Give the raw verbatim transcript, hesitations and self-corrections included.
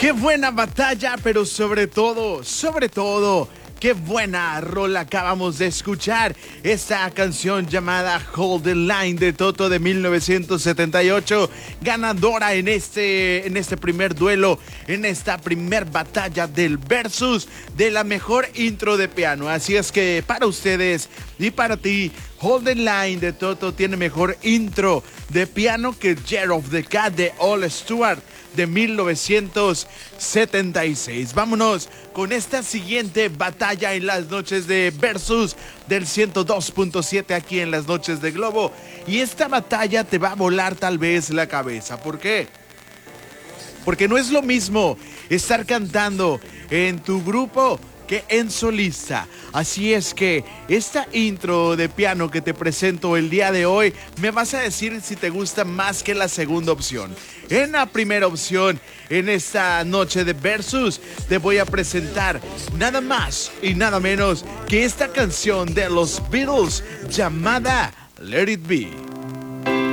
Qué buena batalla, pero sobre todo, sobre todo, qué buena rola acabamos de escuchar. Esta canción llamada Hold the Line de Toto de mil novecientos setenta y ocho, ganadora en este, en este primer duelo, en esta primer batalla del versus de la mejor intro de piano. Así es que para ustedes y para ti, Hold the Line de Toto tiene mejor intro de piano que Year of the Cat de All Stewart de mil novecientos setenta y seis. Vámonos con esta siguiente batalla en las noches de Versus del ciento dos punto siete aquí en las noches de Globo. Y esta batalla te va a volar tal vez la cabeza. ¿Por qué? Porque no es lo mismo estar cantando en tu grupo que en solista. Así es que esta intro de piano que te presento el día de hoy, me vas a decir si te gusta más que la segunda opción. En la primera opción, en esta noche de Versus, te voy a presentar nada más y nada menos que esta canción de los Beatles llamada Let It Be.